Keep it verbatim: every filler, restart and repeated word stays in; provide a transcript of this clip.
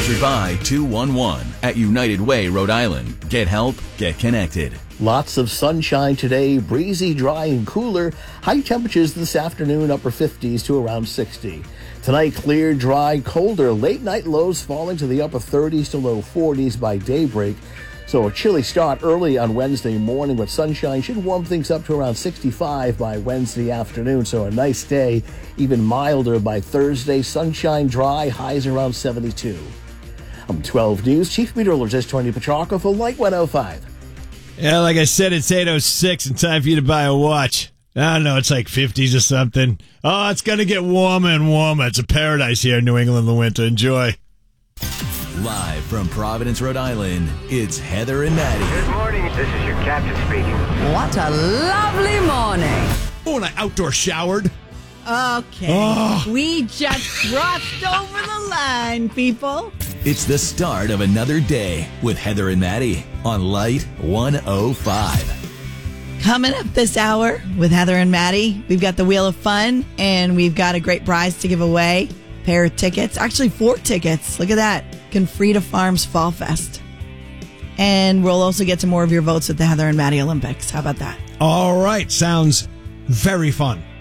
Sponsored by two one one at United Way, Rhode Island. Get help, get connected. Lots of sunshine today, breezy, dry, and cooler. High temperatures this afternoon, upper fifties to around sixty. Tonight, clear, dry, colder. Late night lows falling to the upper thirties to low forties by daybreak. So a chilly start early on Wednesday morning with sunshine should warm things up to around sixty-five by Wednesday afternoon. So a nice day, even milder by Thursday. Sunshine, dry, highs around seventy-two. I'm twelve News Chief Meteorologist Tony Petrarca for Light one oh five. Yeah, like I said, it's eight oh six and time for you to buy a watch. I don't know, it's like fifties or something. Oh, it's going to get warmer and warmer. It's a paradise here in New England in the winter. Enjoy. Live from Providence, Rhode Island, it's Heather and Maddie. Good morning. This is your captain speaking. What a lovely morning. Oh, and I outdoor showered. Okay. Oh. We just crossed over the line, people. It's the start of another day with Heather and Maddie on Light one oh five. Coming up this hour with Heather and Maddie, we've got the Wheel of Fun, and we've got a great prize to give away. Pair of tickets, actually four tickets. Look at that. Confrida Farms Fall Fest. And we'll also get some more of your votes at the Heather and Maddie Olympics. How about that? All right. Sounds very fun.